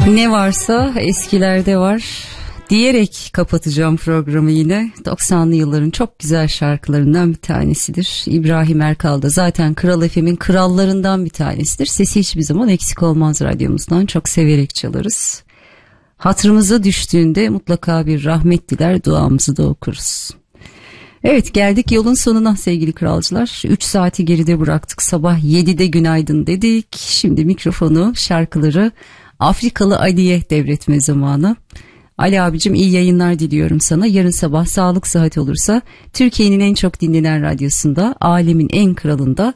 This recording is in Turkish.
Ne varsa eskilerde var diyerek kapatacağım programı yine. 90'lı yılların çok güzel şarkılarından bir tanesidir. İbrahim Erkal da zaten Kral FM'in krallarından bir tanesidir. Sesi hiçbir zaman eksik olmaz radyomuzdan. Çok severek çalarız. Hatırımıza düştüğünde mutlaka bir rahmet diler, duamızı da okuruz. Evet, geldik yolun sonuna sevgili kralcılar. 3 saati geride bıraktık. Sabah 7'de günaydın dedik. Şimdi mikrofonu, şarkıları Afrikalı Ali'ye devretme zamanı. Ali abicim, iyi yayınlar diliyorum sana. Yarın sabah sağlık sıhhat olursa Türkiye'nin en çok dinlenen radyosunda, alemin en kralında